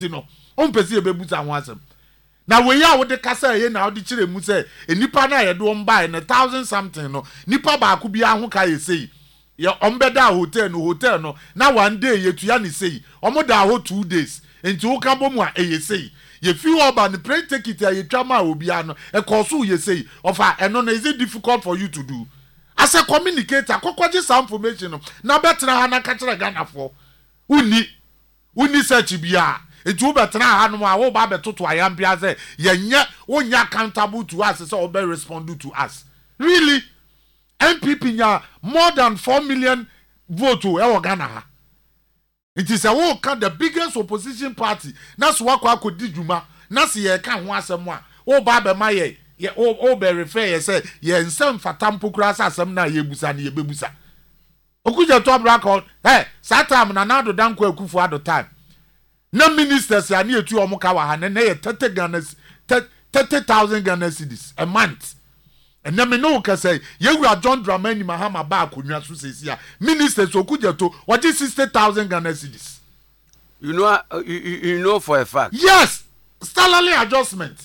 no on pese e bebusa ho asem na we ya wo de kasa ye na wo de kire mu se enipa na ye do mba na 1000 something no nipa ba ko bia ho ka ye sei ye ombeda hotel no na one day ye tuya ni sei omoda ho 2 days enti wo ka bomu a ye sei ye fi oba ni pray take it ye twama obia no e koso ye sei ofa eno na is it difficult for you to do as a communicator kokwaje some information no na betra ha na ka kire Ghana for uni search bia enti wo betra ha no a wo ba betoto ayambia say yenye wonya accountable to us say obe respond to us really MPP nya more than 4 million vote e Ghana ha. It is a walk the biggest opposition party. That's what I could do juma. That's ye can want some one. Oh, Baba Maye, ye oh, be refer ye say, ye in some fatampo crasa some na ye busa ni ye bebusa. Okuja top record, hey, Satam Nanado Danko Kufu at the time. No ministers are near to Omokawa and they 30,000 Ghana cedis a month. And then me no can say, you are John Dramani Mahama Bakunya Susia. Ministers Okujato, what is 60,000 Ghana cedis? You know for a fact. Yes, salary adjustment.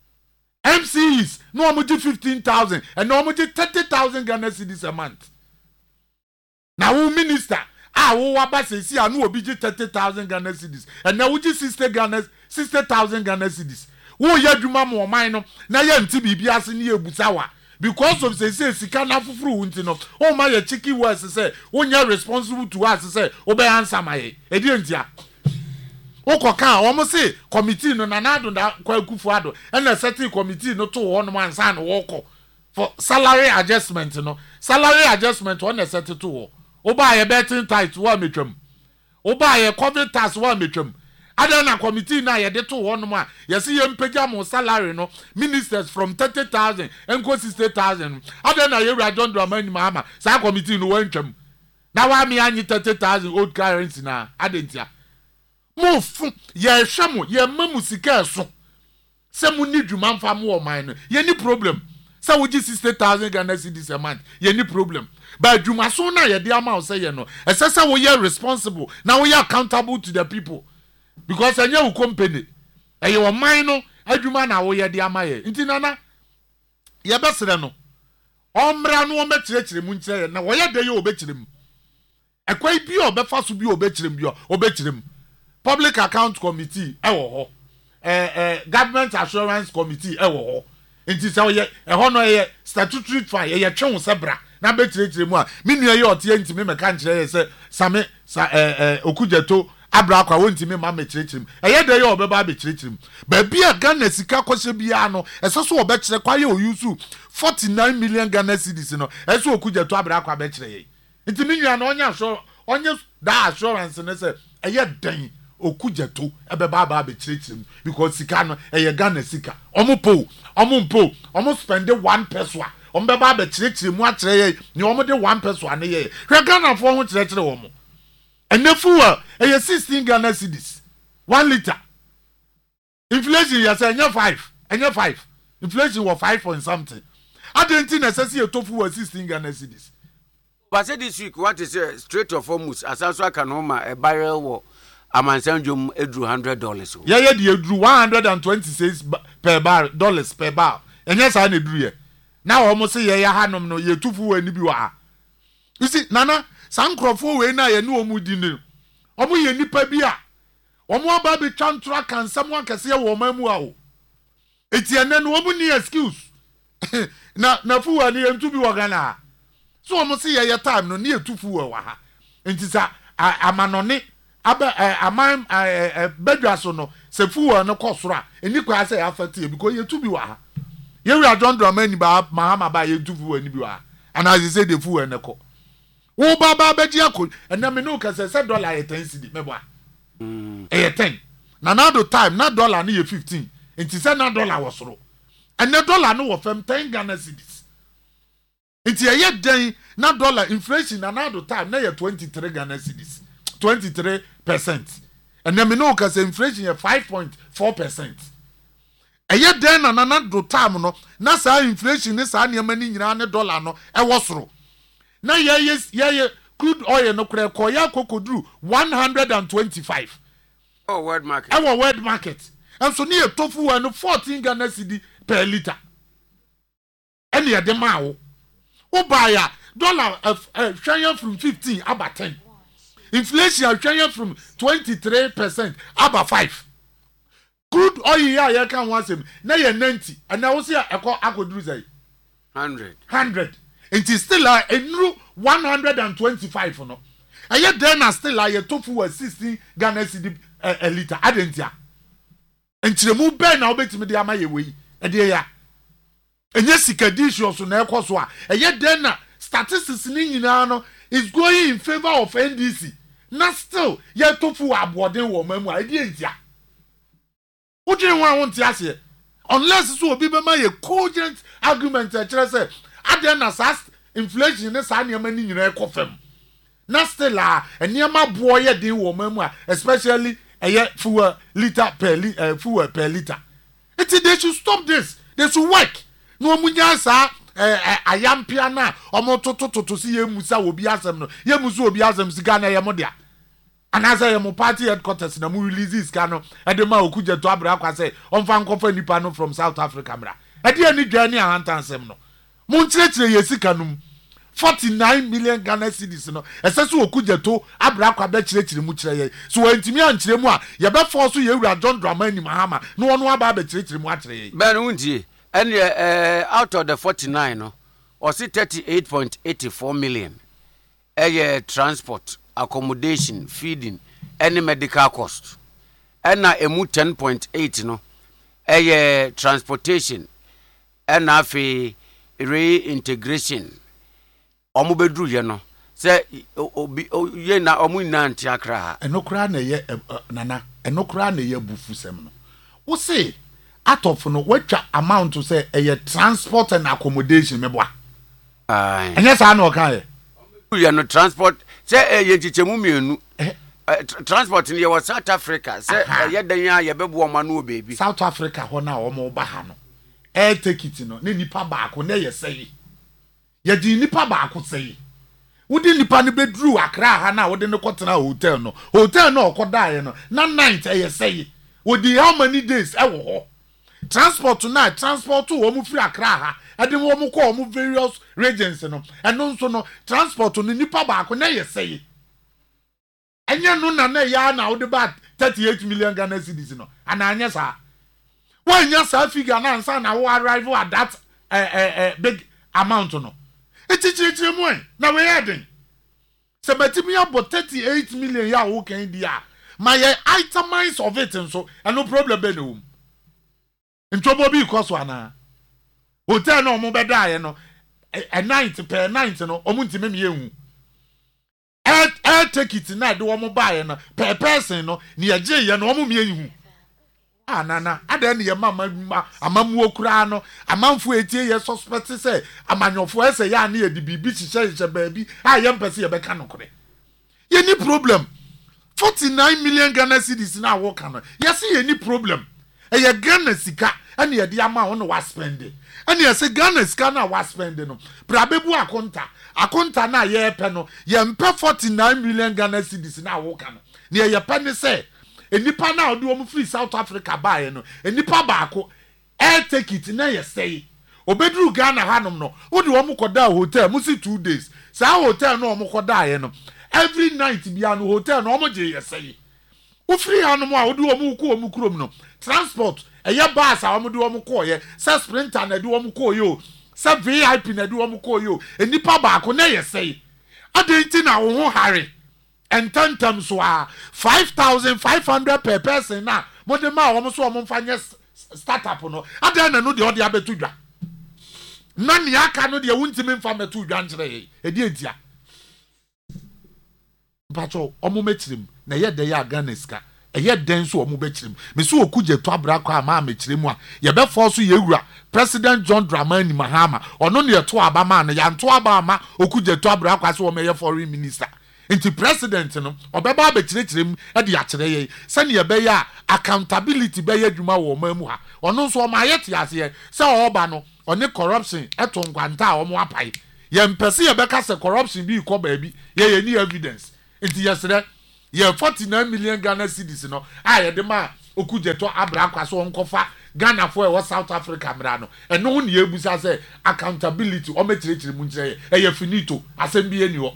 MCs, no much 15,000 and no much 30,000 Ghana cedis a month. Now, who minister? Who abase see I know obiji 30,000 Ghana cedis and now which is 60,000 Ghana cedis. Who yaduma mo mine na ye nti bibia se ne ebusawa. Because of say sika na fufuru unti no o ma ye chiki words say onya responsible to us say obey answer my e di ntia o koka o mo say committee no nanado da kwakufu ado and na setting committee no to ho no ansa na wo ko for salary adjustment no salary adjustment on na set to wo oba ye betting tight wa metwam oba ye covid tax wa metwam Adana committee na ye de to one ma yes ye mpega mo salary no ministers from 30,000 enko 60,000 adana ye John Dramani Mahama sa committee no wantwam na wa me anyi 30,000 old currency na adentia mo fu ye hwemo ye mamu sika so se mu ni dwuma mfa mo o man no ye ni problem se wo gi 60,000 Ghana cedis a month ye ni problem but dwuma so na ye de ama o se ye no esese wo ye responsible na wo ye accountable to the people. Because anya wo company eye wo man no adwuma na wo ye de amaye nti nana ye besere no omra no obekyerechire mu nkyere na wo ye de ye obekyerem ekwai bi obefa so bi obekyerem bi obekyerem public account committee wo ho government assurance committee wo ho nti se wo ye ho no ye statutory fine ye twen sebra na bekyerechire mu a menu ye ote ntimi meka nkyere ye se same okujato Abrakwa wonti me ma mechirechim eye de ye obeba bechirechim ba bia Ghana sika kwose bia no eseso obekire kwa ye oyusu 49 million Ghana cedis no eso okuja to Abrakwa bekire ye nti minua na onya so onye da assurance ne se eye dan okuja to ebeba ba bechirechim because sika no eye Ghana sika ompo spend 1 peso ombeba bechirechim mu akire ye ni omde 1 peso ane ye hwe Ghana fo ho kirekire wo mo enefuwa eye 16 Ghana cedis 1 liter. Inflation ya say enya 5 inflation was 5 point something. Adenti necessity e tofu was 16 Ghana cedis. But say this week what is straight of almost asanso kanoma a barrel wo amansanjum edru $100. Yeah the edru 126 per barrel dollars per barrel. Enya sa na edru ye. Now almost say ye hanom no ye tofu wa ni bi wa. You see nana sankrofo we na ye ne omudi ne omo ye nipa bi a omo aba be twantra kan someone kase ye wo mamu a o etiene no omo ni excuse na fuwa ni entu bi wogana so omo se ye time no ni etufu wa ha enti sa amanone aba aman bedwaso no se fuwa no kosoro a eni kwa se afati e because ye tu bi wa ha ye wi John Dramani Mahama ba ye tufu wa ni bi wa and as he say the fuwa ne ko wo baba beji akon ena me no kase se dollar ye 10 cedi meboa e 10 na do time na dollar na ye 15 enti se na dollar wo soro ena dollar no wo fam 10 Ghana cedis enti ye den na dollar inflation na do time na ye 23 Ghana cedis 23% ena me no kase inflation ye 5.4%. Eye den na do time no na sa inflation ni sa ne mani nyina ne dollar no e wo soro na ye crude oil no kure koya kokodru 125 Oh, world market. Our world market. And so near tofu and 14 Ghana cedi per liter. Any of them now. Oh, buy $1 shine from 15 about 10. Inflation shine from 23% about 5. Crude oil ya can once him. Now you're 90. And now see I could do say 100. It is still a new 125 for no. And yet then I still like a tofu at 60 Ghana cedi a liter. I didn't ya. And to move Ben, I'll bet me the Amaya way. And there. And yes, Sikadishos on air Coswa. And yet then statistics is going in favor of NDC. Not still, yet tofu aboarding woman, I didn't ya. What do you want to say? Unless it will be a cogent argument that I say, I then assess inflation is any money in a coffin. Not still, and near my boy, a dear woman, especially a yet full liter per liter. They should stop this. They should work. No munyasa I am piana or moto to see Musa will be asem. Yemusu will be asem Sigana Yamodia. And as I am a party headquarters in a movie release cano, and the Mao Kuja to Abraka say, on Fan Company Pano from South Africa. I didn't journey and Semno. Munchre Yesicanum. 49 million Ghana cedis no esesu okuja to abrakwa be chirechire mu chire so wantimi anchire mu a ye be force ye wura John Dramani Mahama no ono aba be chirechire mu achire ben untie and out of the 49 no or 38.84 million transport, accommodation, feeding, any medical cost and na emu 10.8 no transportation and afi reintegration omo bedru ye no se obi ye na omo ina nti akra enokra na ye nana enokra na ye bufusem no wo se atof no watwa amount to say transport and accommodation meboa anya sa na oka ye no transport se ye chichemu mienu transport ni ye was South Africa se ye dan ya ye bebo o ma no baby South Africa ho na omo ba ha no air ticket no ne nipa baako na ye sei ye di nipa baako sei wodi nipa ne bedru Accra ha na wodi ne kotena hotel no okodae no na night ye sei wodi how many days e wo ho transport na transport wo mu free Accra ha ade wo mu ko mu various regions no eno nso no transport no nipa baako na ye sei enya no na ya na wodi ba 38 million Ghana cedis no ana anya sa when you say figure na answer na wo arrive at that big amount no etichichire mu na we heading se betimi about 38 million ya wo kan dia my itemize of it so and no problem be no ntobo bi koso ana hotel no mo bedae no a night per night no omo ntime me ehu air ticket na de wo mo bae no per person no ne ye ye no omo me ehu nana adan ye mama amamu okura no amanfo etie ye suspect say amanyofo ese ya na ye di bibi chiche baabi ye mpese ye beka no kore ye ni problem 49 million Ghana cedis na wo kan yes ye ni problem ye Ghana sika ene ye di ama wo no wa spend ene ye se Ghana sika na wa spend no brabebu akonta na ye pe no ye mpe 49 million Ghana cedis na wo kan ne ye pe ne say enipa na odi wo free South Africa bae no enipa baako air ticket na ye sei obedru Ghana hanom no odi wo koda hotel musi 2 days sa hotel no wo koda ye no every night bia no hotel no wo je ye sei wo free hanom a odi wo ko wo krom no transport eye bus a wo di wo ko ye sa sprinter na di wo ko yo sa VIP na di wo ko yo enipa baako na ye sei adenti na wo ho hare and 10 times 5,500 per person na mo de ma wo so wo mfanye startup no adan na no de odi abetu dwa na ne aka no de wuntimi mfa metu dwa nkire e di entia bacho omo mechirim na ye de ya Ghana ska ye den so omo bechirim me so okuje to abrakwa ma mechirim a ye be force ye wura President John Dramani Mahama ono ne to abama no ya nto abama okuje to abrakwa so wo me ye foreign minister Inti president no obeba abekirechirem e de akire ye se ne be ya accountability be ya dwuma wo mamu ha ono nso o ma yete ase se oba no one corruption eto nkwanta a omo apai ye mpese ye beka se corruption bi ko ba bi ye ni evidence inti yesere ye 49 million Ghana cedis no a ye de ma okujeto abra kwaso onkofa Ghana for e South Africa mra no eno ho ne ebusa say accountability o mekyerechire mu nkyere e finito asem bi eni ho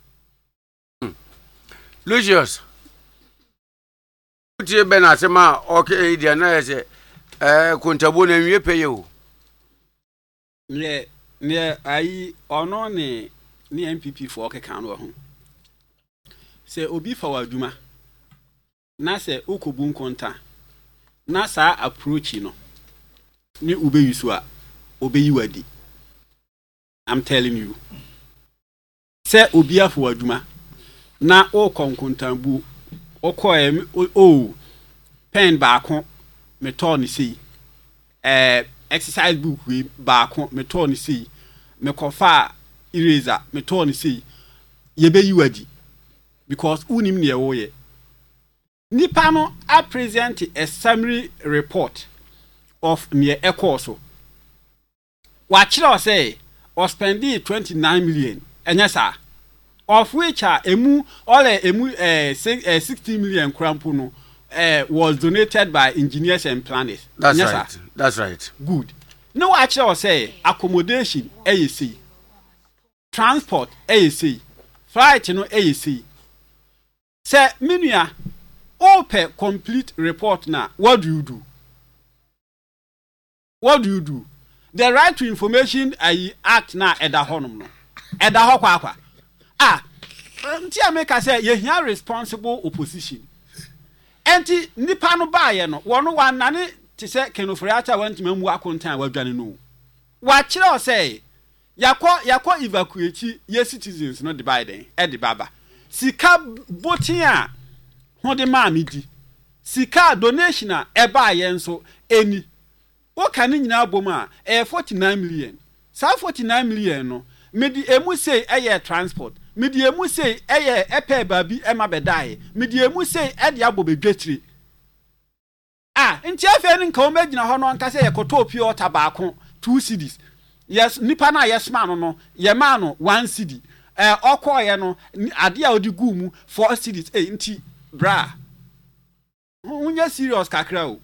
Lucius utie ben asema okay dia na say kontabo na nwie peye o ne ayi ono ne MPP for okeka no ho se obi fa wadwuma na se okobu nkonta na sa approach no ni ube yusu a obeyi wadi. I'm telling you se obi afa wadwuma na o konkontambu o pen baako meto ni sei exercise book we baako meto ni sei mekofa eraser meto ni sei yebeyi wadi because unim ne wo ye nipa no I present a summary report of near Ecoso. Watch it say or spend 29 million enyasa of which are 60 million krampuno was donated by engineers and planners. That's right. That's right. Good. No watch it say accommodation AEC, transport AEC, flight no AEC. Say minua open complete report now. What do you do? What do you do? The right to information act now at the honum no. At the hokwa. Nti America say ye here responsible opposition. Enti nipa no ba ye no, wono wanane te se kenofriata wantime mu akontan wadwane no. Wa kire o say yakọ evacuate ye citizens no divide e de baba. Sika botin a ho de ma di. Sika donation a e ba ye nso eni. Wo kan nyina bom a 49 million. Sa 49 million no medi emu say eye transport. Medi emu say eye epe babi ema bedai. Medi emu say e de abobedwetire. Nti afa ni nka o magina ho no anka say yekoto pure water baako 2 cedis. Yes nipa na yes man no ye man no 1 cedi. Okoye no ade a odi gu mu 4 cedis. Nti bra. Hunya serious kakra o.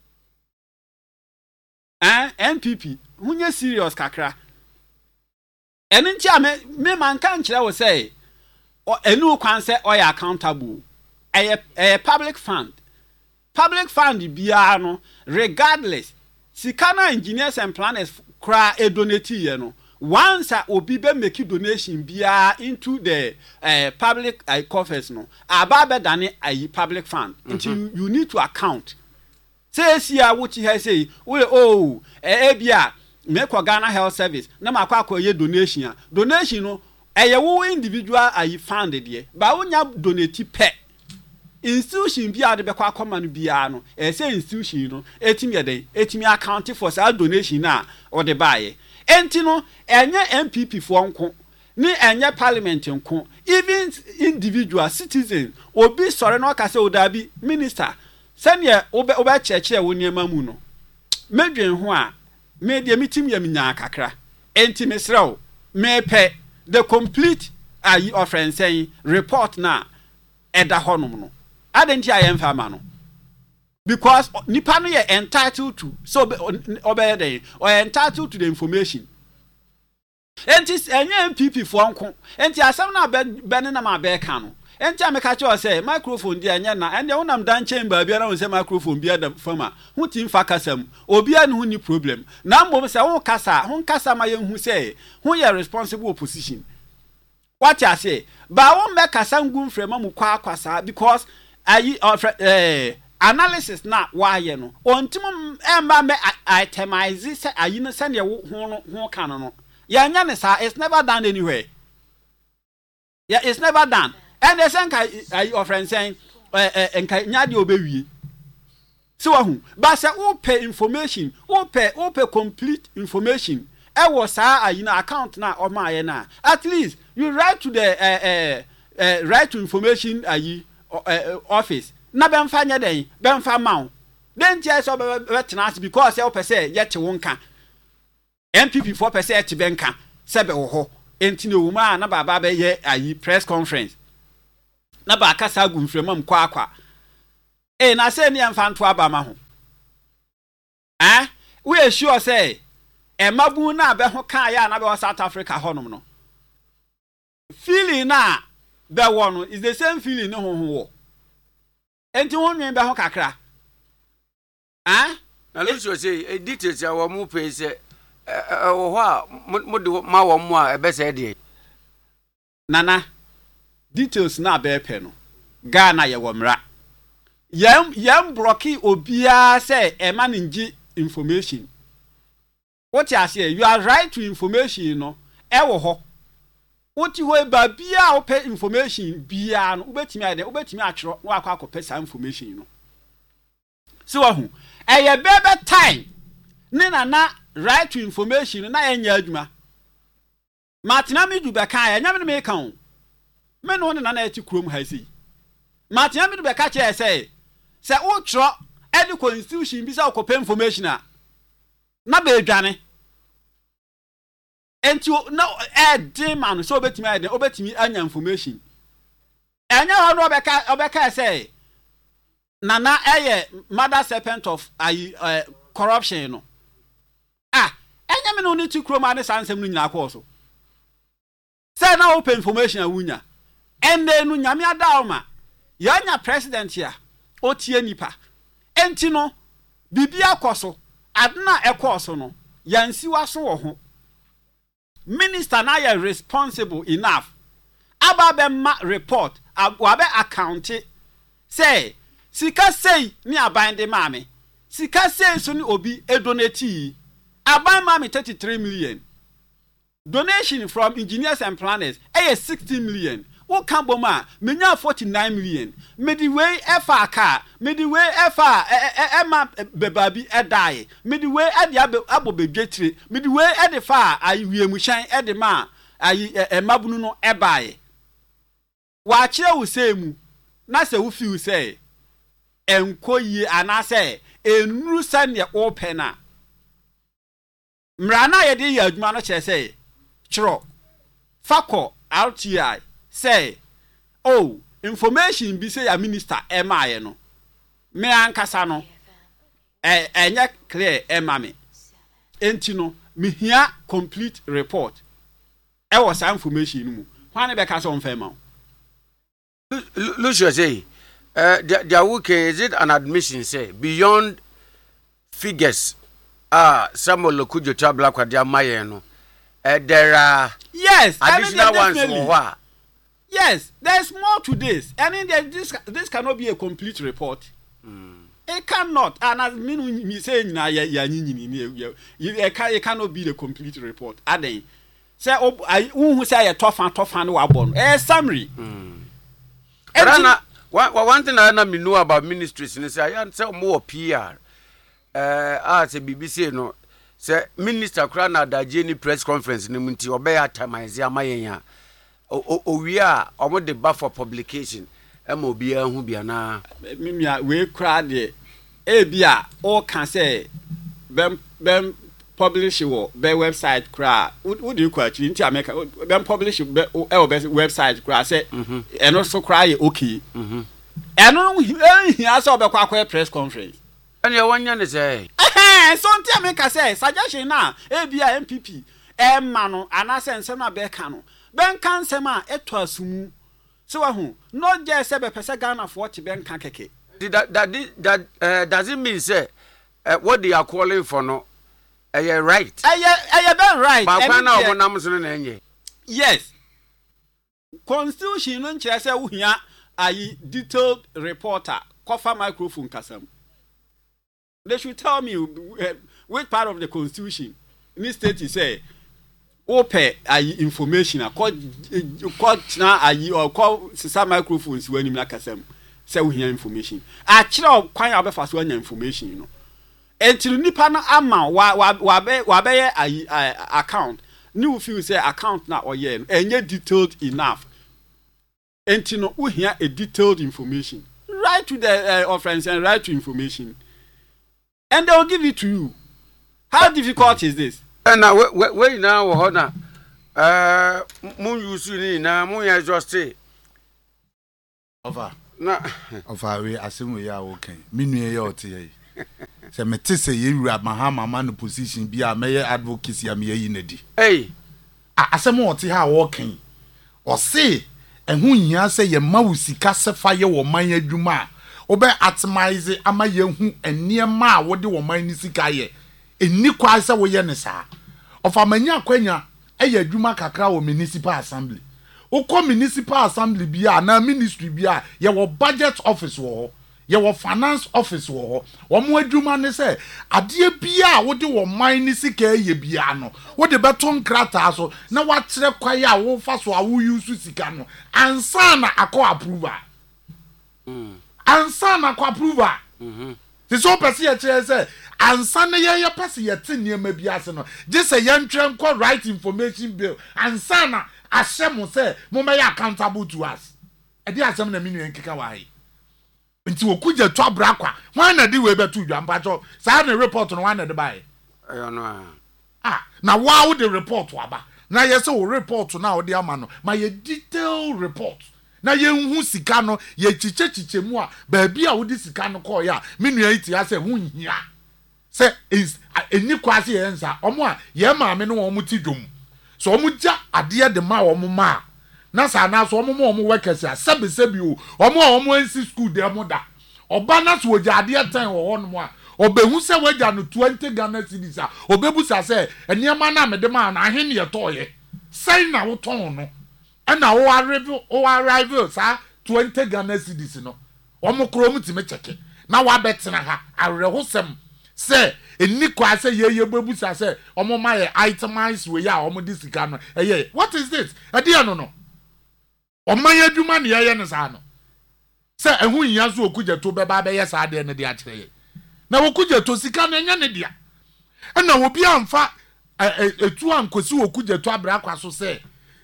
NPP hunya serious kakra. Nti a me man kan kire wo say enu kwan say oya accountable. Public fund. Public fund biya no regardless sikana engineers and planners kra donate ye no once obi be make donation biya into the public coffers no aba dane public fund until you need to account say sia which he say bia make Ghana Health Service na makwa ye donation no wo individual fund there ba wonya donate pe institution bia de bekwa akoma no bia no say institution no etimi account for sa donation na o de bae enti no enye MPP fo nko ni enye parliament nko even individual citizen obi sore no ka say odabi minister sene obe chekire wo niam mu no medwen ho a me de mitim yam nya kakra enti mesrew me pe the complete offense report na eda honum no adenti ayemfa ma no because nipa no ye entitled to so obey dey or entitled to the information enti enye MPP fo nko enti asem na ben na ma be ka no enti ameka che o say microphone dey enye na ende wonam dan chamber bia na won say microphone bia da fama hu tin fa kasam obi an hu ni problem na mbom say won kasa ma ye hu say hu ye responsible opposition what you say ba won be kasa ngum frema mu kwa kwasa because analysis na why no ontim emba me itemize say ayi no sane ho kan no ya nya ne sa it's never done anywhere. Yeah, it's never done. And the same of friend saying enka nya de obewie so ahu ba say o pay information o pay complete information e was ayi na account na o ma ye na at least you write to the right to information ayi office na benfa nya den benfa maw den tie so betena because e opese ye te wonka MPP 4% te benka sebe wo ho enti na wuma na baba be ye ayi press conference na ba kasa gu mfremam kwa na say ne mfanto aba ma ho we sure say mabu na be ho kan ya na be South Africa honom no feeling na be won is the same feeling no ho enti won nwen be ho kakra na Lucio say details ya wo mu pe say ho a mo ma wo mu a ebe say de nana details na be pe no Ghana ye wo mra yam blocky obia say e ma ngi information what you say you are right to information no e wo ho what you ba bia o pay information bia no obetimi atwero no akwa pesa information no so wahu eye bebe time ni na right to information na enya adwuma matina mi du be kan enya me kan o me no na eti kurom ha sei matina mi du be ka che say o twro edi constitution bi say okope information na be dwane enti no edi man so obetimi anya information enya ho no obeka say nana eye mother serpent of corruption no enya me no ni ti kroma ne sansem no nyina akọ so say na open information awunya ende no nyame adaoma yanya president ya otie nipa enti no bibia akoso adna ekoso no yansi waso wo ho minister na ya responsible enough ababe ma report ababe account say sika sei ni aban de maame sika sei so ni obi edonate aban maame 33 million donation from engineers and planners 60 million wo kan boma menya 49 million medi wey efa aka medi wey efa ema bebabi edai medi wey ade abobedwetire medi wey ede fa ayiwiemuhyan ede ma emabunu no ebae wa kire wo semu na se wo fi wo say enkoyi anase enuru sane open na mrana ye de yadwuma no kire say chiro fako RTI say information bi say ya minister emaye no me ankasa no enye clear emame enti no me hia complete report was information mu hwane be ka so mfema Lucio say their work is it an admission say beyond figures Samuel Lokujo Tabla kwa dia maye no there are yes additional ones for yes, there's more to this. I mean, this cannot be a complete report. It cannot. And as me saying, it cannot be the complete report. Aden say, who say a tough and wabon. A summary. One thing I know about ministries is I say more PR. As a BBC no say Minister Krana da Jenny press conference ni munti obeya tamaize amayenya. We are almost the bar for publication. Obi hu bia na we crowd the bia all can say bem publish wo be website cra would you question into America bem publish be website cra say and also cry okay and no here so be kwa press conference and you wan yan say so into America say suggestion na bia MPP ma no anase nsem na be ka no ben kan sema eto asumu so wahu no je se be pese Ghana for chi ben kan keke that does it mean say what they are calling for no right ben right but when na obonam so na enye yes constitution no nche se wo hia ayi detailed reporter cover microphone kasam they should tell me which part of the constitution in this state is say open information call na or call sisa microphones when you akasem say we hear information a kire kwan abefa so anya information you know enti nipa na ama wa be account new feel say account na oye no enye detailed enough enti no we hear a detailed information right to the offense and right to information and they will give it to you. How difficult is this? Na we now ho na mun use ni na mun ya just say Ofa we asem we ya okay. Me nua ye ote ye. Se mete se ye wura mahama man position bi a meye advocacy am ye nadi. Hey. Asem ote ha wo kan. O se ehun hia se ye ma wo sika sefa ye wo man adwuma. Obe atmize ama ye hu eniema a wo de wo man ni sika ye. Eni kwa se wo ye ne sa. Ofa manya kwanya eye adwuma kakra wo municipal assembly. Oko municipal assembly bia na ministry bia ye wo budget office wo ye wo finance office wo mo adwuma ne se ade bia wo de wo man ni sika ye bia no wo de beton krata so na wa kire kwaye a wo fa so a wo use sika no ansa na akọ approval ansa na akọ approval ti so pese ye kire se ansa na ye pese ye tinnie ma bia se no je se ye ntwe nko right information bill ansa na asem say mo may accountable to us e dey asem na menu enkeka wa yi nti okuja to abra kwa wan na di we betu dwampa cho sa na report no wan na de bai no na wow the report waba na yes o report na o de ama no ma ye detailed report na ye hu sika no ye chiche mu a ba bia wo di sika no call ya menu iti ase hu hia say is eni kwase ye nsa omo a ye maame no omo ti dwom so omuja ade de ma omuma na sa na so omuma omu workers a sebi o omu ensi school de moda oba na so oja ade tan wo hono a obehu se waja no 20 Ghana cedis a obebu sa se eniema na me de ma na ahene ye toye sai na wo ton no e na wo arrive sa 20 Ghana cedis no omu krom ti me cheke na wa betena ha awerehosem se eni kwa se ye bebu sa se omo ma ye itemize we ya omo disika no eye what is this ade no oman adwuma ne ye ne sa no se ehun nya so okugye to be ba be ye sa de ne de a kire ye na okugye to sika no nya ne dia na obi amfa etu ankosi okugye to abra kwa so se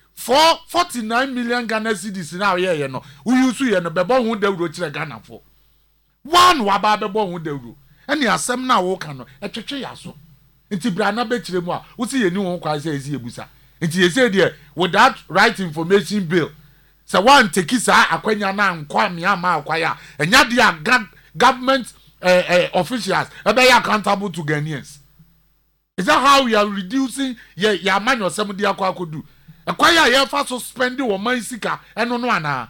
49 million Ghana cedis na ye no uyusu ye no be bo hu dawuro kire Ghana fo one wa ba be bo hu dawuro eni asem na wo kan no etwetwe ya so nti bra na be kire mu a wo si ye ni won kwa se ezi ebusa nti ye say there without right information bill se one take sa akwanya na nkwa me ama akwaya enya dia government officials e be accountable to Ghanaians. Is that how we are reducing ya man yosem dia kwa kodu akwaya ye fa so spend wo man sika eno no ana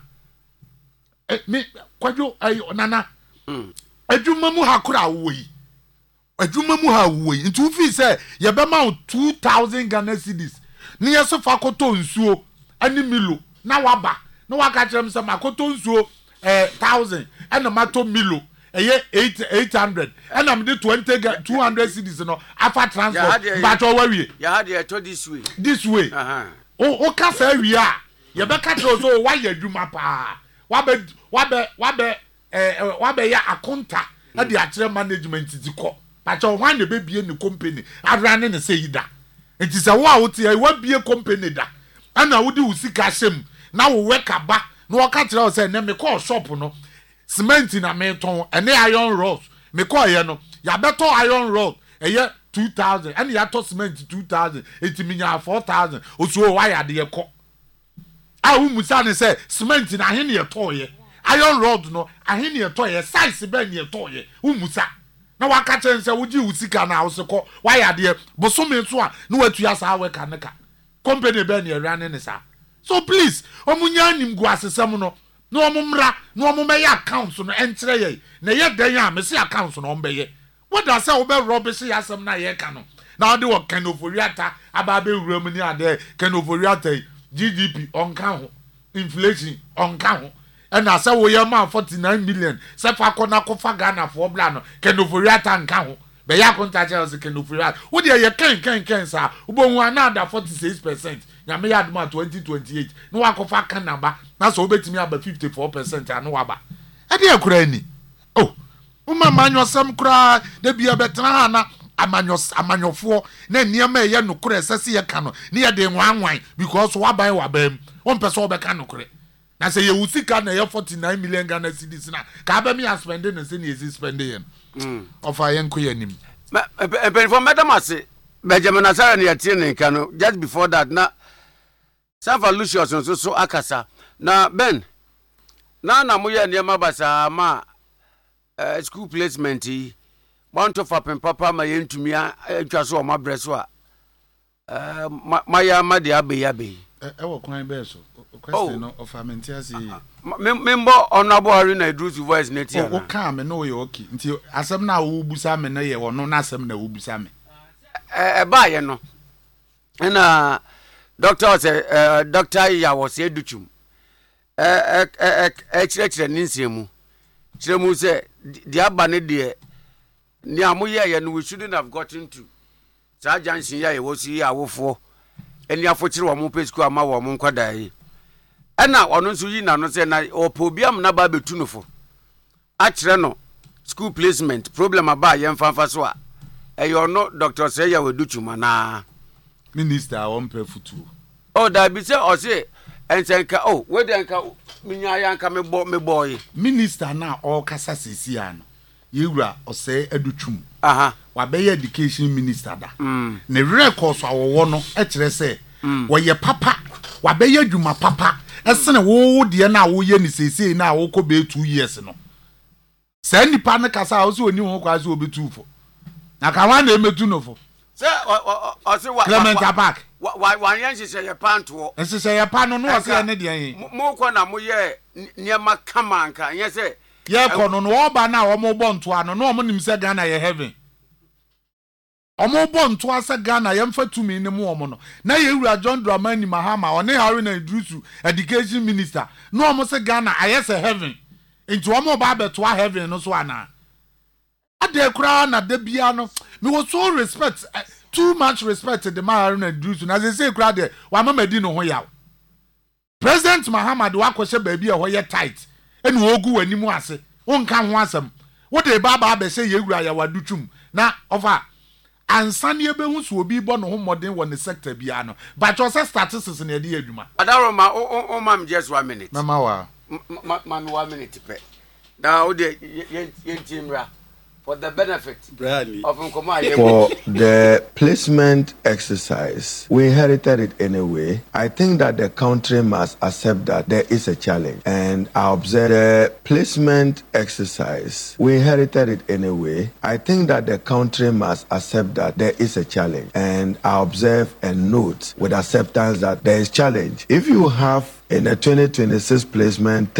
me kwadwo nana adwuma mu hakura wo yi adwuma mu ha wo yi nti ufi say ye be ma 2000 Ghana cedis ni ye so fa koto nsuo ani milo na waba na waka kyerem say makoto nsuo 1000 and mato milo eye 800 and am de 200 cedis no afa transport but o wawie ya had ye to this way o ka sa wi a ye be ka tro so wa ya adwuma pa wabe ya akonta na de akire management ti ko but o wan de be bie ni company adrane ne say ida enti se wo a wo tie wa bie company da ana wo di usika hyem na wo weka ba na wo ka kire o say na me call shop no cement na me ton ene iron rods me call ye no ya beto iron rod eye 2000 and ya to cement 2000 enti minya 4000 osuo wa ya de ye ko a wo musa ne say cement na he ne ye to ye iron rod no ahene ye to ye size ben ye to ye umusa na waka chense wuji usika na awseko wa ya de bosome so a na watu ya sa we kaneka company ben ye rane ne sa so please omunya nim gu asesem no na omumra na omumeye account no entre ye na ye dan ya me se account no ombeye what does say obe rubbish ya asem na ye ka no na de wo kanoforiata aba be wuram ni ade kanoforiata GDP onka ho inflation onka ho and I say we am 49 million. Say fa kona ko fa Ghana for bla no. Kenoforiata nka ho. Be ya contact us kenoforiata. Wo de ye ken sa. Ubo hu another 46%. Nyame ya aduma 2028. No wa ko fa kan namba. Na so obetimi aba 54% anu aba. E de akura ni. Oh. Uma manyosem kura de bia betena na amanyofo na niam ye nokura sese ye ka no. Ne ye de nwanwan because waban wabam. Won pese obeka nokura. Na say you usika na 49 million Ghana cedis na ka ba me spending na say na ezi spending of ayen ko yanim for madam ase Benjamin Asare na yatie ne ka no just before that na Sanfa Lucius so akasa na Ben na moyɛ nneɛma basaa ma school placement yi bonto fapem papa ma yɛntumi atwa so ɔma brɛ so a maya ma de abe ɛwɔ kwan bɛɛ so question no of amentiasi membo honorable Haruna Idris voice net ya o ka me no yɛ okay nti asɛm na wo busa me na yɛ ɔno na asɛm na wo busa me ba yɛ no na doctor ya was educhum kyerɛkyerɛ ne nsɛmu kyerɛ mu sɛ de aba ne deɛ ni amoyɛ no we shouldn't have gotten to saa junction ya yɛ wɔsi yɛ awofoɔ ani afokyere wɔ mo pesku ama wɔ mo nkwadaa yi ɛna ɔno nso yi na no sɛ na ɔpɔbiam na ba betu no fo akyerɛ no school placement problem aba yɛ mfanfa so a ɛyɛ ɔno Dr. Seya Weduchuma na minister on pɛ futuo da bi sɛ ɔse ɛnsɛnka wedenka minya yanka me boy minister na ɔkasa sisi ano yewura ɔsɛ Edutwum wabɛyɛ education minister da ne records awɔwɔ no ɛkyerɛ sɛ wɔyɛ papa wabɛyɛ adwuma papa ɛsene wo deɛ na woyɛ ne sesei na wokɔ be 2 years no sɛ nipa ne kasa a wo sɛ oni ho kwa sɛ obetu fo na ka wan na emetu no fo sɛ ɔse wa Clement Park wa yɛn hyehyɛ yɛ pantoɔ hyehyɛ yɛ pa no no ɔse ne deɛ yi mo kɔ na mo yɛ nneɛma kama nka nyɛ sɛ yɛ kɔ no no ɔba na ɔmo bɔ ntoa no no ɔmo nim sɛ Ghana yɛ heaven ɔmo bɔ ntoa sɛ Ghana yɛmfa tumi ne mu ɔmo no na yɛwura John Dramani Mahama ɔne Haruna Idris education minister no ɔmo sɛ Ghana ayɛ sɛ heaven nti ɔmo ba bɛtoa heaven no so ana ade kura na de bia no me was so respect too much respect the Haruna Idris na say kura de wa mama di no ho yaw President Mahama de wakɔhyɛ baabi a hɔ yɛ tight ene ogu wani mu ase wonka ho asɛm wo de ba be sɛ yɛwura ya Wadutwum na ofa ansane ebehu so obi bɔ no ho modern wɔ ne sector bia no but ɔsɛ statistics na yɛde adwuma adaroma o mam just 1 minute mama wa ma 1 minute pe na o de yentimra for the benefit of for the placement exercise. We inherited it anyway. I think that the country must accept that there is a challenge. And I observe the placement exercise. We inherited it anyway. I think that the country must accept that there is a challenge. And I observe and note with acceptance that there is challenge. If you have in the 2026 placement,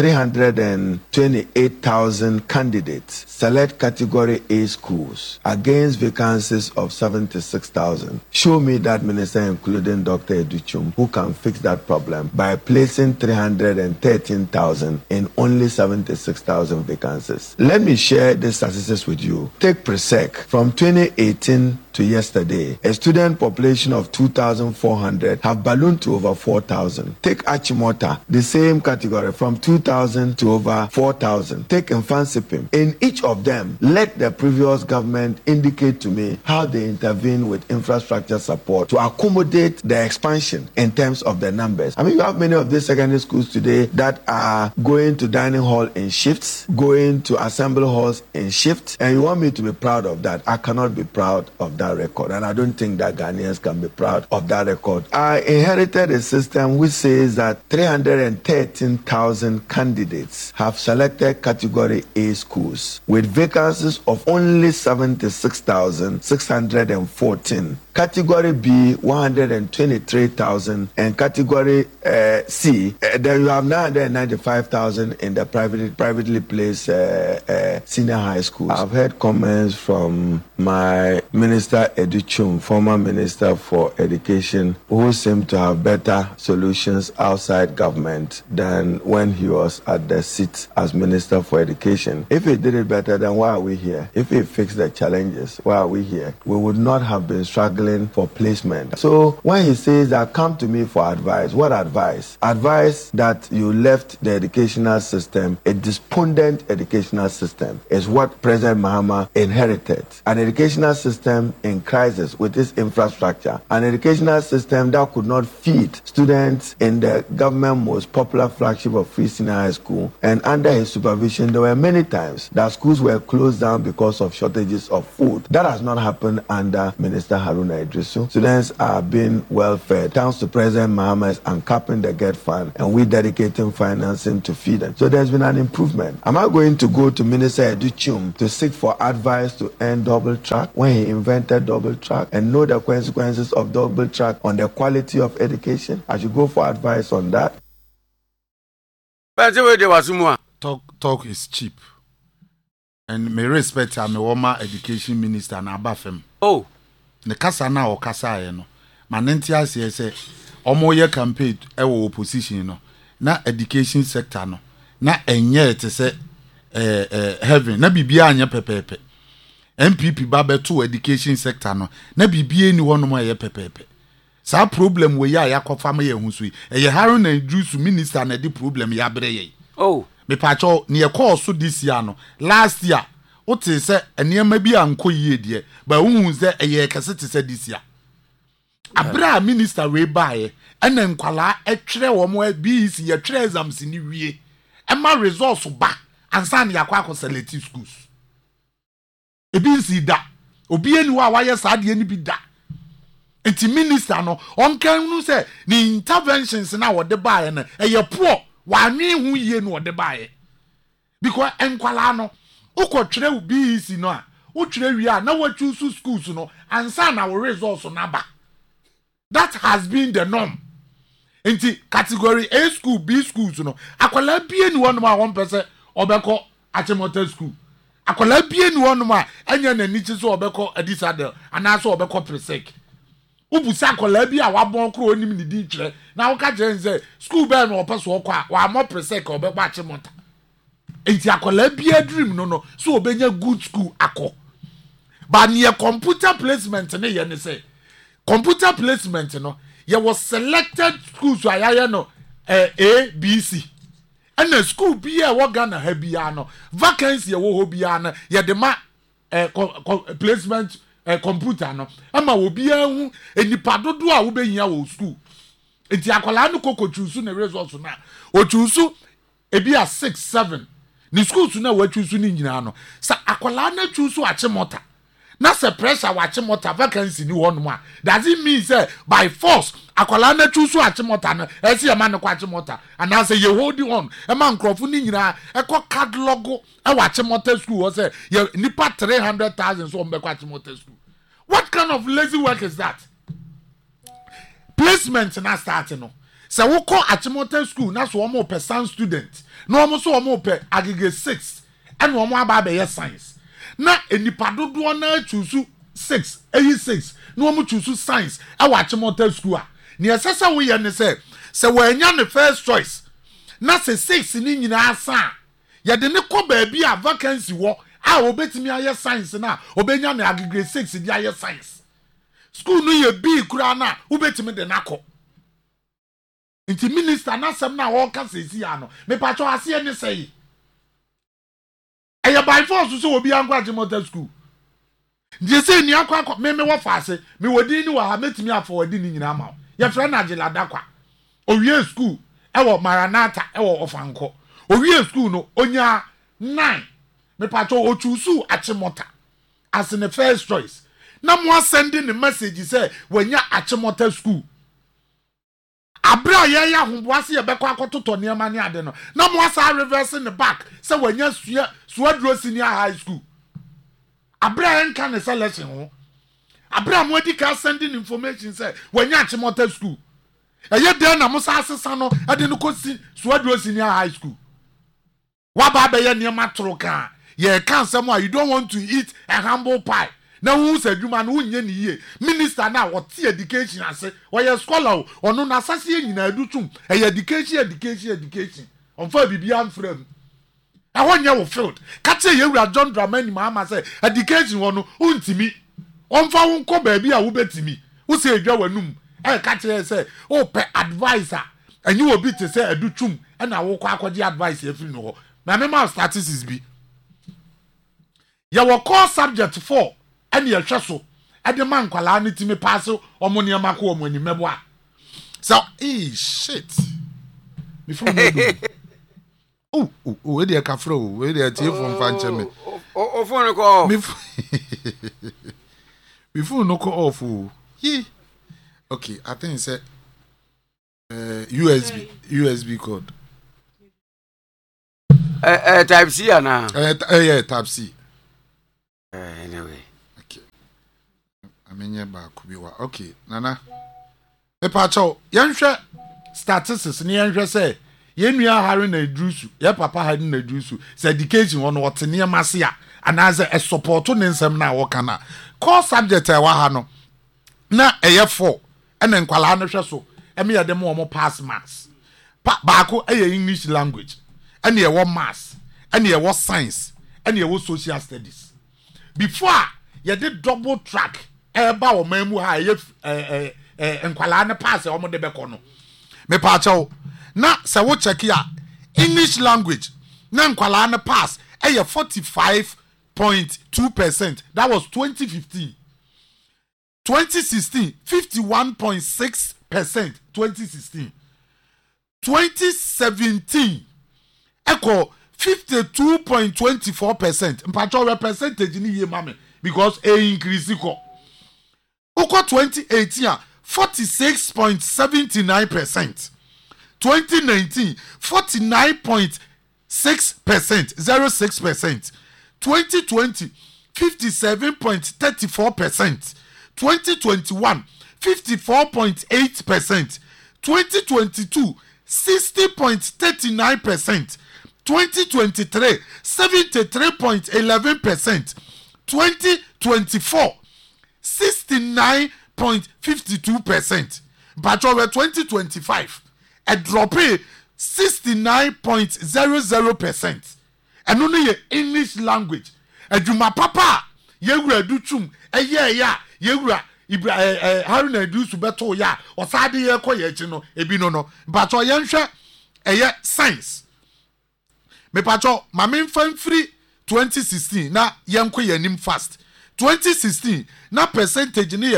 328,000 candidates select category A schools against vacancies of 76,000. Show me that minister, including Dr. Edutwum, who can fix that problem by placing 313,000 in only 76,000 vacancies. Let me share the statistics with you. Take Presec from 2018 to yesterday, a student population of 2,400 have ballooned to over 4,000. Take Achimota, the same category, from 2,000 to over 4,000. Take Mfansipim. In each of them, let the previous government indicate to me how they intervene with infrastructure support to accommodate the expansion in terms of the numbers. I mean, you have many of these secondary schools today that are going to dining hall in shifts, going to assembly halls in shifts, and you want me to be proud of that. I cannot be proud of that record, and I don't think that Ghanaians can be proud of that record. I inherited a system which says that 313,000 candidates have selected category A schools with vacancies of only 76,614. Category B, 123,000, and category C, then you have 995,000 in the privately placed senior high schools. I've heard comments from my Minister Edutwum, former Minister for Education, who seemed to have better solutions outside government than when he was at the seat as Minister for Education. If he did it better, then why are we here? If he fixed the challenges, why are we here? We would not have been struggling for placement. So when he says that come to me for advice, what advice? Advice that you left the educational system, a despondent educational system, is what President Mahama inherited. An educational system in crisis with its infrastructure, an educational system that could not feed students in the government most popular flagship of Free Senior High School, and under his supervision, there were many times that schools were closed down because of shortages of food. That has not happened under Minister Haruna Iddrisu. Students are being well fed thanks to President Mahama's uncapping the GET fund and we dedicating financing to feed them. So there's been an improvement. Am I going to go to Minister Educhum to seek for advice to end double track when he invented double track and know the consequences of double track on the quality of education? I should go for advice on that. Talk is cheap. And me respect my former education minister and Abafem. Oh, the kasa na o kasa no. Manentia say omo ye campaign e wo opposition no. Na education sector no. Na enye te say heaven na bibia anya pepepe. MPP ba beto education sector no. Na bibia ni wono mo ye pepepe. Sa problem we ya yakofa ma ye husu yi. Ye Haruna Iddrisu minister na di problem ya brɛ ye. Oh, me pacho ne call so this year no. Last year wote say enema bi anko yie de ba hu say eye kase te say this year. Abra minister we bae ena nkwala etwere wo mo BEC ye twere exams ni wie. Ema results ba ansa na yakwa akọ selective schools. Ebi nsi da obi eni wa waye saade ni bi da. Enti minister no onkan nu say ni interventions na wo de bae na eye poor wa nwi hu yie no wo de bae. Because enkwala no ukotwere BEC no a utwere wi a na wa choose schools no ansa na wo results na ba. That has been the norm. Inti category A school, B schools no. Akwala bie ni wonu ma 1% obeko Achimota school. Akwala bie ni wonu ma enya na nichi so obeko Adisadel anaso obeko Presec. Ubusa akwala bie a wabon kro onim ni di twere. Na wo ka je nze school be no opeso okwa wa mo Presec obeko Achimota. Inti akwala bie dream no so obenya good school akọ. Ba near computer placement ne ye ne say computer placement no ye was selected schools ayaya no A B C and the school bi e wo Ghana ha bia no vacancy e wo ho bia no ye de ma placement computer no ama wo bia hu enipa dodo a wo behia wo school enti akwala no kokochusu na results na o chusu ebi a 6 7 ni schools na wa chusu ni nyina no sa akwala na chusu Achimota. Na se pressure wa Achimota vacancy ni won mo. Does it mean say by force akwala na chusu Achimota no e se ma ne kwa Achimota and I say you hold on e ma nkrofo ni nyina e ko catalog e wa Achimota school o say you nipa 300,000 so mbe kwa Achimota school. What kind of lazy work is that? Placement na start no. Se wo ko Achimota school na so omo per student. No omo so omo per aggregate 6 and omo aba be science. Na enipa dodo na choose 6 no omo choose science e wa Achimota school a ne esesa wo ye ne say we anya ne first choice na se 6 ni nyina asa ye de ne ko ba bi a vacancy wo a obetimi aye science na obenya ne aggregate 6 di aye science school no ye bi kura na obetimi de nakọ inti minister na sem na wo ka sesi ano me pa cho ase ne say aya by force so obi ankwa Achimota school je say ni akwa me wo faase me wodi ni wa ha metimi afọ wodi ni nyina ma ye fra na Agila dakwa owie school e wo Maranatha e wo Ofanko owie school no onya 9 me pato o choose Achimota as in the first choice na mo sending the message say wanya Achimota school abra ye ya homboase ye beko akototo ne ma ne ade no na mo asa reverse in the back say wanya Suadro Senior High School abra en kan selection ho abra mo di ka sending information say wanya Achimota school eye de na mo sa asesa no ade no ko Suadro Senior High School wa ba be ye ne ma troka ye kan say mo you don't want to eat a humble pie na wu se dwuma no unye ni ye minister na what education ase wo ye scholar ono na asase nyina edutum education onfa bibia mfram I want you field. Catch you John Dramani Mama say education wono untimi. Onfa wonko baby a wo betimi. Wo say edwa wanum. Catch you say oh pe advisor. And you will be to say edutum and I wo kwa akodi advice e firi no ho. Na me ma statistics bi. Ya wo core subject 4 and ye hwe so. ɛde man kwala ne timi pass omo ne ma ko omo ni mebo so shit me phone no oh e dey ka fro we dey tie phone fa nche me o phone ko me phone no ko off ye okay I think say USB code type C ana yeah type C anyway okay amenye ba ku bi wa okay nana me pa cho yenhwe statistics ne yenhwe say yenua Harry na Drusu ye papa Harry na Drusu say education won what ne mase a anaze e support ne nsem na wo kana core subject e wa ha no na eye 4 ene nkwala no hwe so eme ye dem wo pass marks baako eye English language ene ye wo maths ene ye wo science ene ye wo social studies before ye did double track eba wo mamu ha ye nkwala ne pass e wo de beko no me pa chawo na se wo check ya English language na nkwala ne pass eye 45.2%. That was 2015. 2016 51.6%. 2016 2017 echo 52.24%. Mpacho percentage ni ye mame because a increase ko. Oko 2018 46.79%. 2019 49.6%, 06%. 2020 57.34%. 2021 54.8%. 2022 60.39%. 2023 73.11%. 2024 69.52%. But over 2025 a drop 69.00%. And only English language. Adwuma papa yewura dutum ya yewura Harry na Drusu beto ya osade ye koye chi no ebi no but yenhwe eye science me pacho mame mfamfiri 2016 na yenko yanim fast 2016 na percentage ni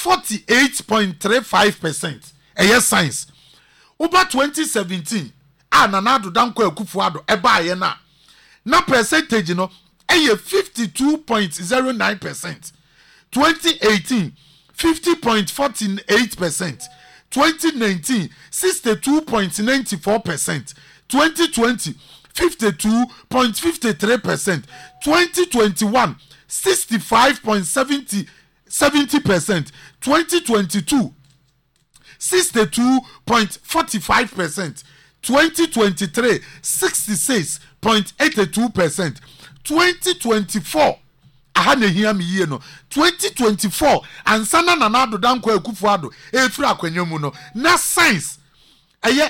48.35% eye science over 2017 nanado danko akufuado eba ye na percentage no eye 52.09%. 2018 50.48%. 2019 62.94%. 2020 52.53%. 2021 65.70%. 2022 62.45%. 2023 66.82%. 2024 aha na hia me yie no 2024 ansana na nado danko akufuado efiri akwanyam no na science eye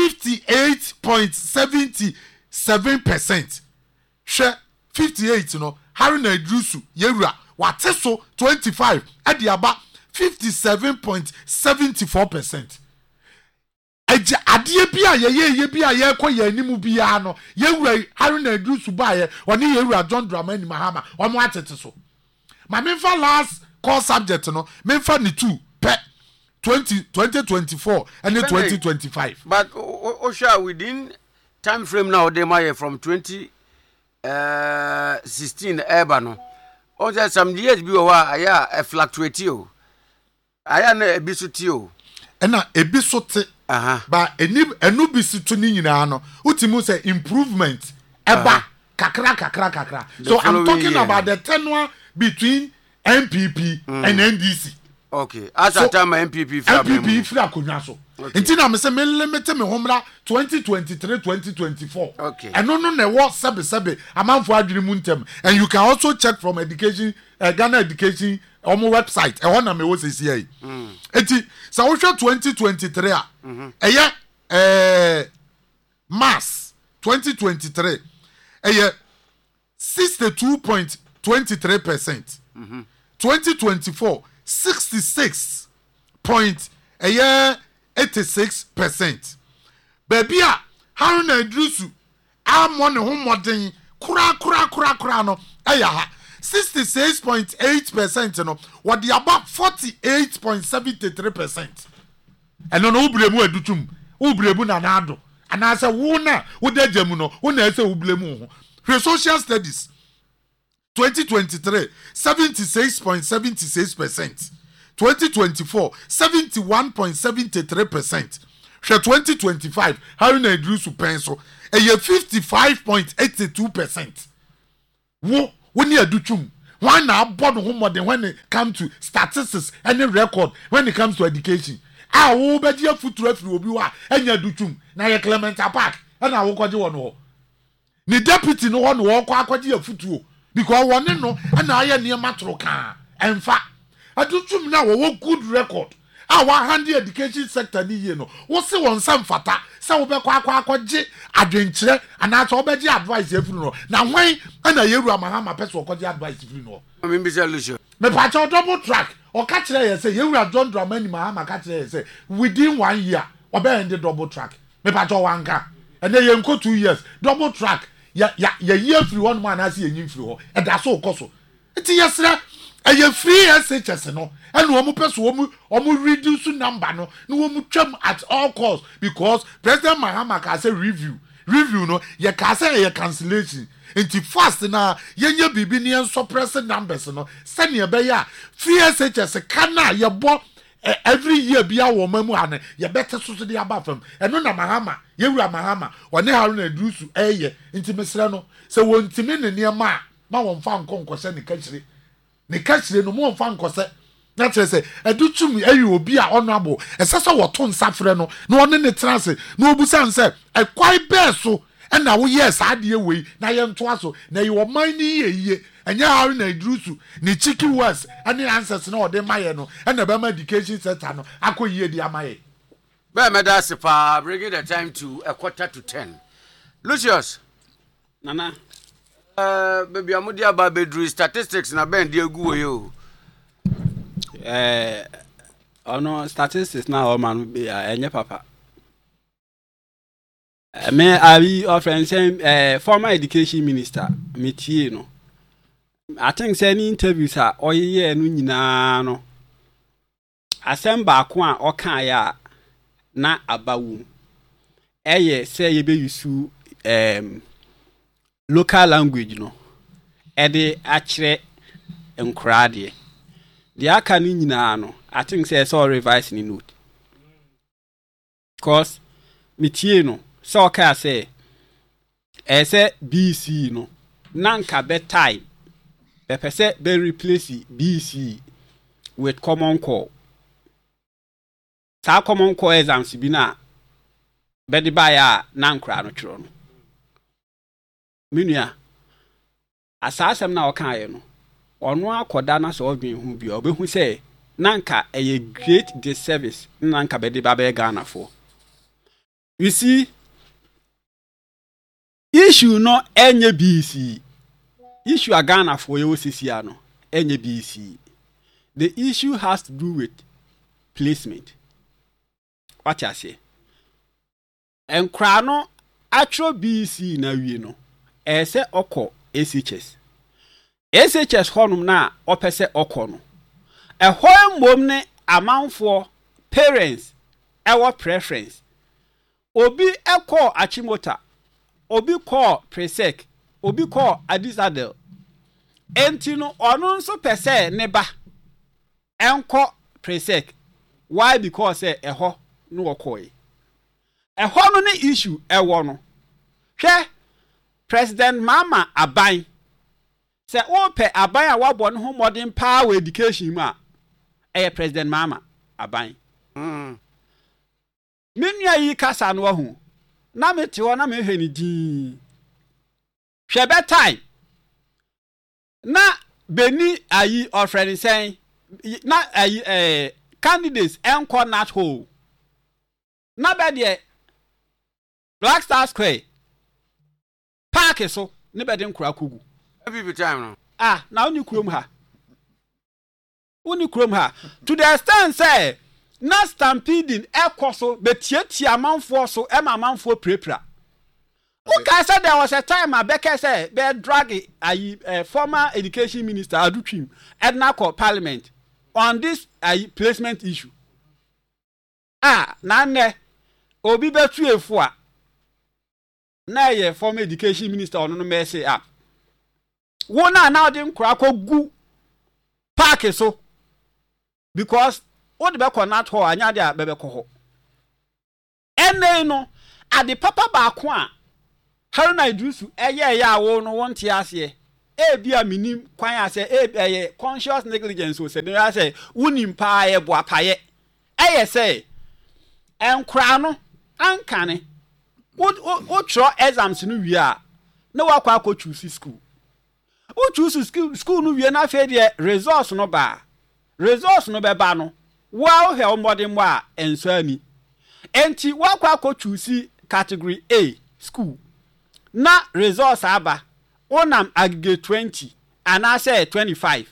58.77%. hwe 58 no Harry na Drusu yewura wate so 25 ade aba 57.74%. Adie bia ye bia ye koye animu bia no yewura Harry na Drusu bae oni yewura John Dramani Mahama omo atete so ma memfa last core subject no memfa ni 2 pe 2024 and 2025 but Osha within time frame now they may from 2016 eba no on just some years bi o wa aya fluctuate o aya na ebisuti o ena ebisote ba enu bisitu ni nyina no utimu say improvement eba kakra so I'm talking about the tenure between MPP and NDC. Okay, as so, a time MPP free akonwa so ntina me say me limit me homra 2023-2024. Okay, and no na wo sebe amanfo adwene mu ntem, and you can also check from education Ghana education on my website e wona me wo sesi ai enti sa wo hwe 2023 a mass 2023 62.23%. 2024 66.86%. Baby a Harry na Drusu amone ho moden kura no ha 66.8% no what the about 48.73%. And no ubremu edutum ubremu na nado and as a wona ude jemuno una ese ublemu for social studies 2023 76.76%, 2024 71.73%, 2025 how na edrusu penso e 55.82%. When you do chum, why now born more than when it comes to statistics and record when it comes to education. I will bet your foot referee will be and you do chum. Now you Clement Park and I will call you one. The deputy no one walk out your foot because one no and I am near Matroka. In fact, I do chum now a good record. Our handy education sector ni you know. What's the one some fata? So be kwa je adwenkyere ana to be je advice every no na hwan ana yewura mahama person ko je advice every no me be solution me pa cho double track o ka kire ye say yewura John Dramani mahama ka kire ye say within 1 year obe end double track me pa cho wanka and then ye nko 2 years double track ya year free one man as ye nyim free ho e da so koso enti yesra eye free SHS no and womu person womu reduce number no womu twam at all costs because President Mahama ka say review no ye ka say ye cancellation enti fast na yenye bibi ne suppress numbers no send ye be ya free SHS kana ye bo every year bia wo mamu ane ye better so de abafam eno na Mahama ye wura Mahama one Haruna Edusu eye enti mesra no se wontimi ne niema ma won fa nkonkose ne kachire ne kachire no mo fa nkose na kire se edutum ayi obi a honorable esesa wo to nsafre no na one ne trance na obusan se ekwai beso na wo yes ade wei na ye nto aso na ye wo man ni ye enya haru na Edusu ni chiki was ani answers na ode maye no na be ma education center no akoyie di amaye be me da sepa bring the time to 9:45. Lucius nana baby amudi aba bedru statistics na ben de agu we o ono statistics na o man be enye papa me abi offering former education minister metie no I think say any interviews are oye no nyina no asem ba ko a okan ya na abawu eye say ye be use local language no ede akire enkrade the aka ni nyina no I think say so revise ni note cause metie no so ka say say BC no nanka be time pese be replace BC with common core sa common core exams bi na be de ba ya nankra no twero no minua asasem na okan no ono akoda na so odwen hu bi obehu say nanka a great disservice nanka be de ba be Ghana for. You see issue no enye BC issue a Ghana for you CCA no enye BC. The issue has to do with placement. What I say enkra no atro BC na wie no ese oko SHS honum na opese oko no ehon mom ne amanfo parents ewo preference obi eko achimota obi call presec obi call adisadel enti no ono nso pese ne ba enko presec why because eho no okoi eho no ne issue ewo no hwe President Mama Aban say ope Aban a wabo no ho modern power education ma President Mama Aban menua yi kasa no hu na mete ho na mehwe ni din hwe be time na beni ayi offering say na ayi candidates enko not whole na be de Black Star Square park so ne be de nkura kugu every time no na oni kurom ha to the extent say na stampeding ekoso be tietia manfo so e ma manfo prepra Okay, so there was a time Abeke said they drag a former education minister Adutwim Edna Parliament on this placement issue. Nane obi betu efua na ye former education minister on no mercy up. Wona now dem kura ko gu park so because what be connect ho anya dia bebe ko ho. Ene no ade papa ba ko a Haruna Idrisu eye ya wo no wonte ase e bia minim kwan ase e conscious negligence o se dey ase wunim pa ye bo apaye eye say enkra no ankane wo tro exams no wi a na wakwa ko choose school wo choose school no wi na fe de resource no ba be ba no wo he omodin mo a enso ani enti wakwa ko choose category A school na resource aba onam aggregate 20 and I say 25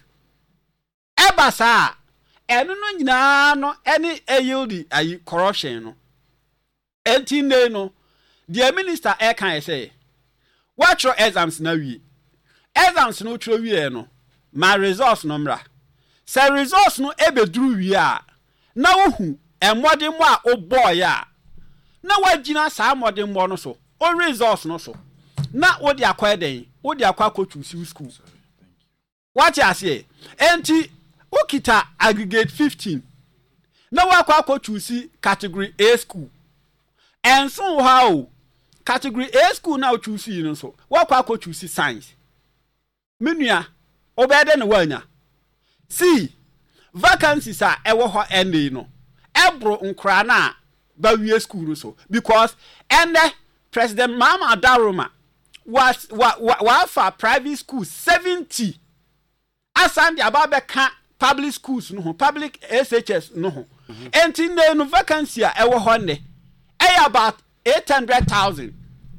eba sa enu no nyina no any yield ayi corruption no enti ne no the minister kan say what your exams na wi exams no tro wi no ma resource no mra say resource no ebeduru wi a na wohu emodem mo a oboy a na wagina sa modem mo no so o resource no so na wo di akwa den wo di akwa ko choose school what you say enti ukita aggregate 15 na wo akwa ko choose category A school and so how category A school now choose you no so wo akwa ko choose science menua obede na wanya see vacancies are ewo ho ende no ebro nkra na ba wie school so because ende President Mama Daruma was for private schools 70 asan the ababeka public schools no public SHS no enti no vacancy a ewo ho ne about 800,000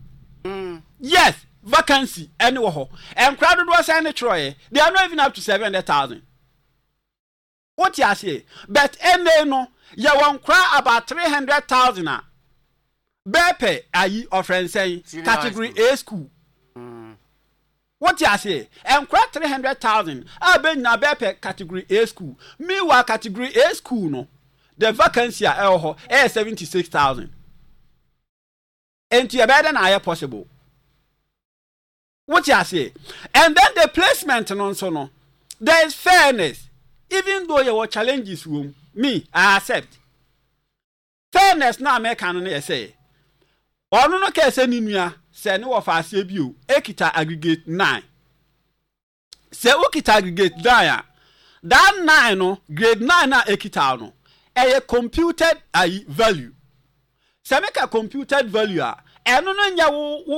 yes vacancy any ho and crowded was any troy they are not even up to 700,000 what you say but any no ya won cry about 300,000 bepe ayi offering say category A school what you say and cry 300,000 ben na bepe category A school me wa category A school no the vacancy ho 76,000 and you better na possible what you say and then the placement no so no there is fairness even though there were challenges room me I accept fairness na me kan no say onu no ka se ninua se ne wo fa ase bi o ekita aggregate 9 se o kita aggregate 9 that 9 no grade 9 na ekita no eye computed value se me ka computed value a eno no nya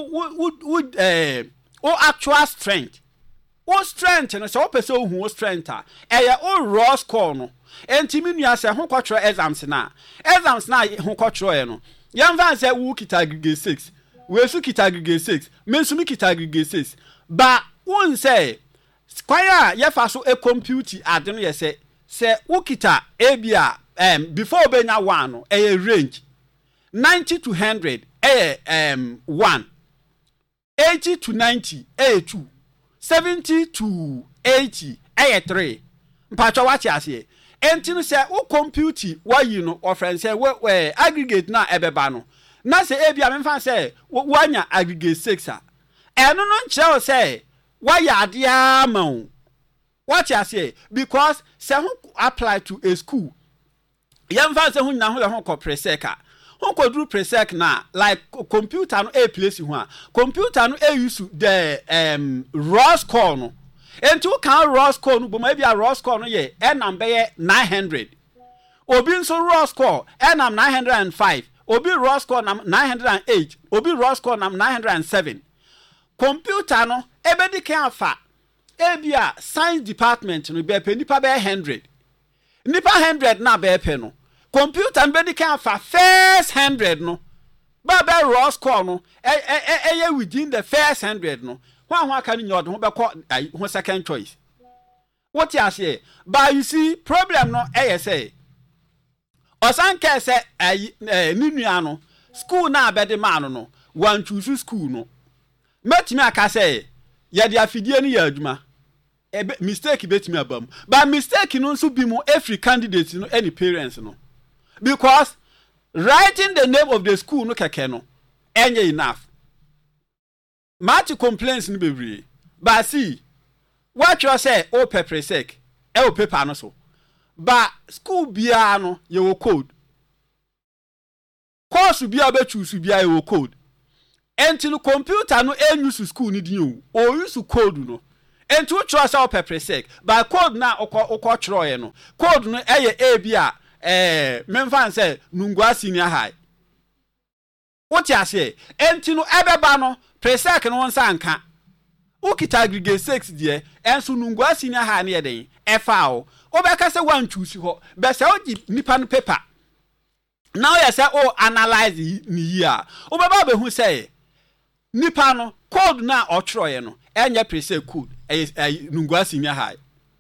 wo actual strength wo strength no se wo pese ohun wo strength a eye o raw score no enti minua se ho kwotro exams na ho kwotro e no yamvan say wu kita aggregate 6 we su kita aggregate 6 me su mi kita aggregate 6 ba won say kwaya ye fa so e compute ade no ye say wu kita ebia before benya 1 no e range 90 to 100 1 80 to 90 2 70 to 80 3 mpacho wachi ase enti no se wo compute wa yi no offering say we aggregate na ebeba no na se ebia me fan say wanya aggregate 6 a eno no nche o say wa ya ade ama what you say because se who apply to a school yam fan say hu na ho ko preseka hu ko dru presek na like computer no e place hu a computer no e use the raw score no enti wo kan raw score no boma bia raw score no ye enam be ye 900 obi nso raw score enam 905 obi raw score nam 908 obi raw score nam 907 computer no ebedi kan afa ebia science department no be pe nipa be 100 nipa 100 na be pe no computer ebedi kan afa first 100 no ba be raw score no within the first 100 no who aka ni nyod ho be ho second choice what you say but you see problem no say osanke say ninua no school na abede man no one choose school no metimi aka say ye de afidie ni ya adwuma mistake betimi abam but mistake no nso bi mu every candidate no any parents no because writing the name of the school no keke no enye enough match complaints ni bebre but see what you say o pepper sake o paper no so but school bia no ye wo code course bia be choose bia ye wo code until computer no use school ni din o use code no enti wo trust o pepper sake but code na okọ chroye no code no eye a bia memfan say Nungua Senior High what you say enti no ebeba no presec no nsa anka ukita aggregate 6 die enso Nungua Senior High na yeden efa o obeka say one choose ho be say ogi nipa no paper now you say o analyze ni here obeba be hu say nipa no code na ochroye no enye presec code Nungua Senior High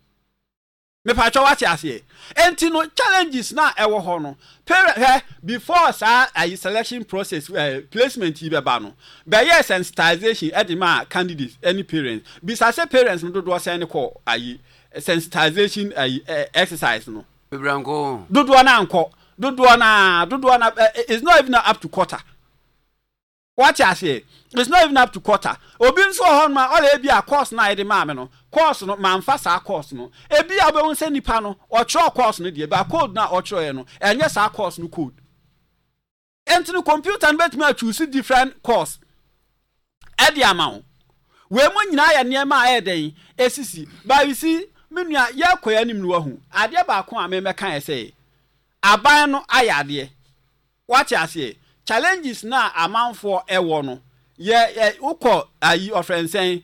me pa cho what you say enti no challenges na ewo ho no parent before sa selection process placement yi beba no be yes sensitization edema candidates any parents bisa say parents no do send call sensitization exercise no Bibranko do na anko do na it's not even up to quarter. What you say? It's not even up to quarter. Obi nso ho ma all e bia course na e de ma me no. Course no man fa sa course no. E bia be won say nipa no o tro course no de ba code na o tro ye no. Enye sa course no code. Enti no computer no bet me choose different course. E de ama. We mo nyina ya niema a e den esisi. Ba you see menua ye koya nim no wahu. Ade ba ko a me kan e say aban no ayade. What you say? Challenges na amanfo ewo no ye ukọ ayi ofren sen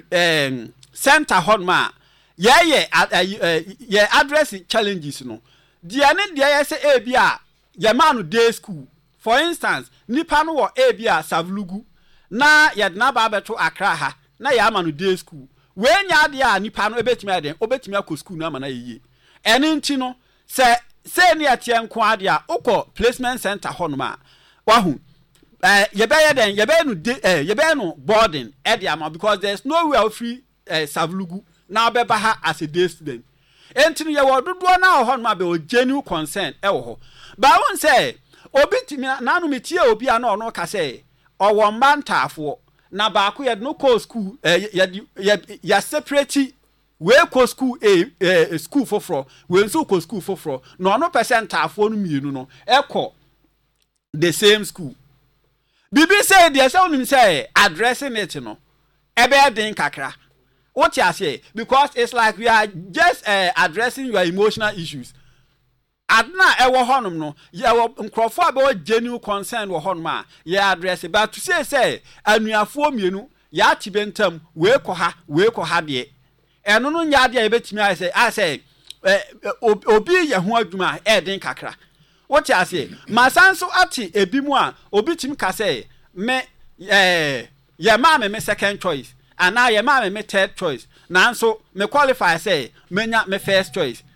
center honma ye address challenges no dia ne dia ye say bia ye ma no day school for instance nipa no wo bia Savlugu na ye na ba beto Accra ha na ye ama no day school we nya de a nipa no ebetimi aden obetimi akọ school na ama na ye eni nti no se ne atie nko ade a ukọ placement center honma wahu yebe no boarding ediama because there's nowhere free Savlugu now beba ha as a day student enti ye wo dodo na ho no be o genuine concern e wo ho ba won say obi timi na no metie obi a na ono ka say owo mbantafo na ba ko ye no call school ya separate we ko school school foforo we nso ko school foforo no no percent afo no mienu no ekọ the same school. Bibi say there sound say addressing it no. Ebe den kakra. What you say? Because it's like we are just addressing your emotional issues. Adna ewo honum no. Ye wo nkrofo aba genuine concern wo honum a ye address but to say anuafo mienu ya tibentam we ko ha de. Eno no nya de ebetimi I say obi ye ho adwuma den kakra. What you say? Masanso ati ebimu a obi tim ka say me ye ma me second choice and now ye ma me third choice. Nanso me qualify say menya me first choice.